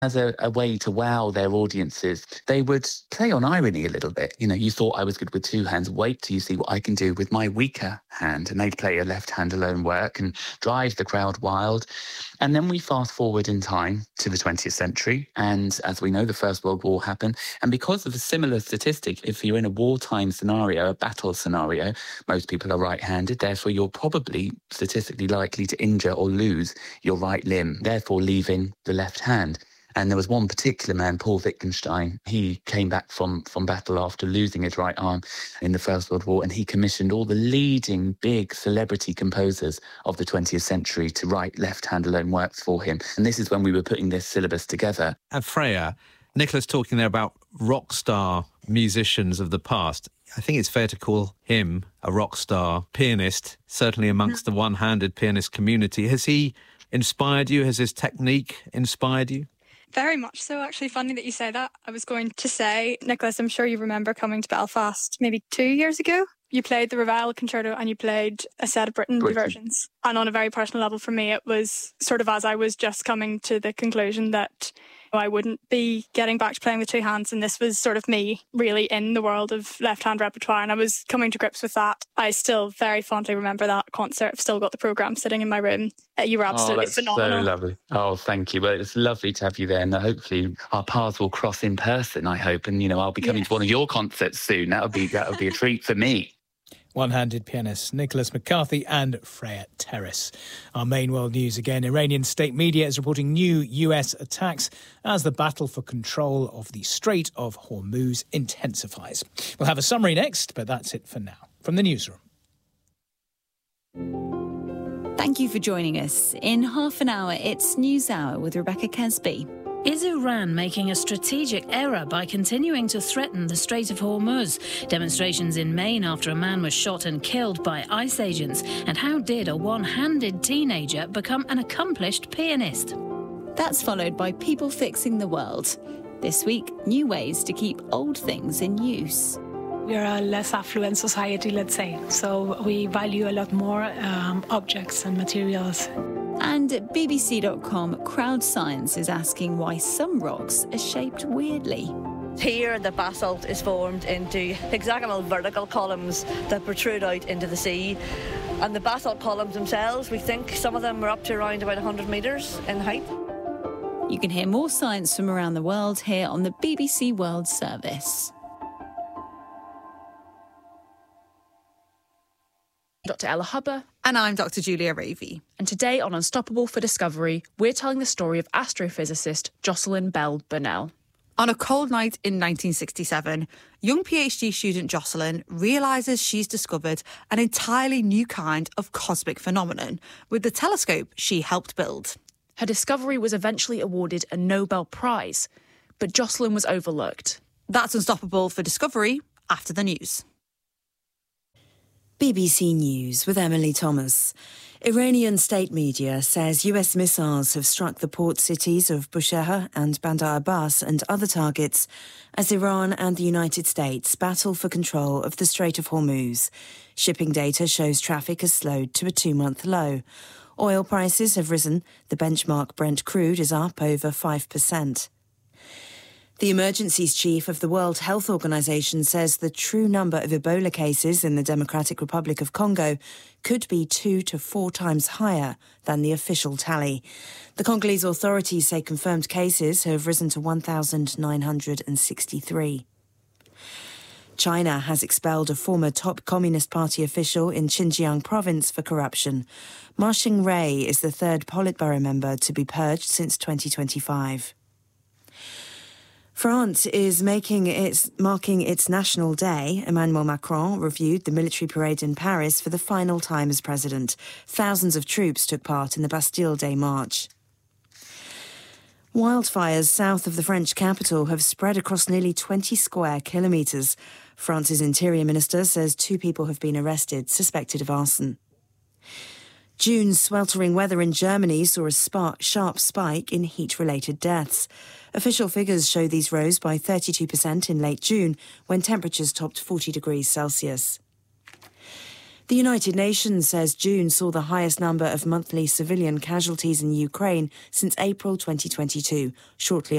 As a way to wow their audiences, they would play on irony a little bit. You know, you thought I was good with two hands. Wait till you see what I can do with my weaker hand. And they'd play a left hand alone work and drive the crowd wild. And then we fast forward in time to the 20th century. And as we know, the First World War happened. And because of a similar statistic, if you're in a wartime scenario, a battle scenario, most people are right-handed. Therefore, you're probably statistically likely to injure or lose your right limb, therefore leaving the left hand. And there was one particular man, Paul Wittgenstein. He came back from battle after losing his right arm in the First World War, and he commissioned all the leading big celebrity composers of the 20th century to write left-hand alone works for him. And this is when we were putting this syllabus together. And Freya, Nicholas talking there about rock star musicians of the past. I think it's fair to call him a rock star pianist, certainly amongst the one-handed pianist community. Has he inspired you? Has his technique inspired you? Very much so, actually. Funny that you say that. I was going to say, Nicholas, I'm sure you remember coming to Belfast maybe 2 years ago. You played the Ravel Concerto and you played a set of Britain versions. And on a very personal level for me, it was sort of as I was just coming to the conclusion that I wouldn't be getting back to playing with two hands. And this was sort of me really in the world of left-hand repertoire. And I was coming to grips with that. I still very fondly remember that concert. I've still got the programme sitting in my room. You were absolutely phenomenal. So lovely. Oh, thank you. Well, it's lovely to have you there. And hopefully our paths will cross in person, I hope. And, you know, I'll be coming to one of your concerts soon. That would be a treat for me. One-handed pianists Nicholas McCarthy and Freya Terrace. Our main world news again. Iranian state media is reporting new US attacks as the battle for control of the Strait of Hormuz intensifies. We'll have a summary next, but that's it for now. From the newsroom. Thank you for joining us. In half an hour, it's News Hour with Rebecca Kesby. Is Iran making a strategic error by continuing to threaten the Strait of Hormuz? Demonstrations in Maine after a man was shot and killed by ICE agents. And how did a one-handed teenager become an accomplished pianist? That's followed by People Fixing the World. This week, new ways to keep old things in use. We're a less affluent society, let's say, so we value a lot more objects and materials. And at BBC.com, Crowd Science is asking why some rocks are shaped weirdly. Here, the basalt is formed into hexagonal vertical columns that protrude out into the sea. And the basalt columns themselves, we think some of them are up to around about 100 metres in height. You can hear more science from around the world here on the BBC World Service. Dr. Ella Hubber. And I'm Dr. Julia Ravey. And today on Unstoppable for Discovery, we're telling the story of astrophysicist Jocelyn Bell Burnell. On a cold night in 1967, young PhD student Jocelyn realises she's discovered an entirely new kind of cosmic phenomenon with the telescope she helped build. Her discovery was eventually awarded a Nobel Prize, but Jocelyn was overlooked. That's Unstoppable for Discovery after the news. BBC News with Emily Thomas. Iranian state media says US missiles have struck the port cities of Bushehr and Bandar Abbas and other targets as Iran and the United States battle for control of the Strait of Hormuz. Shipping data shows traffic has slowed to a 2-month low. Oil prices have risen. The benchmark Brent crude is up over 5%. The emergencies chief of the World Health Organization says the true number of Ebola cases in the Democratic Republic of Congo could be 2 to 4 times higher than the official tally. The Congolese authorities say confirmed cases have risen to 1,963. China has expelled a former top Communist Party official in Xinjiang province for corruption. Ma Xingrui is the third Politburo member to be purged since 2025. France is marking its National Day. Emmanuel Macron reviewed the military parade in Paris for the final time as president. Thousands of troops took part in the Bastille Day march. Wildfires south of the French capital have spread across nearly 20 square kilometres. France's Interior Minister says 2 people have been arrested, suspected of arson. June's sweltering weather in Germany saw a sharp spike in heat-related deaths. Official figures show these rose by 32% in late June, when temperatures topped 40 degrees Celsius. The United Nations says June saw the highest number of monthly civilian casualties in Ukraine since April 2022, shortly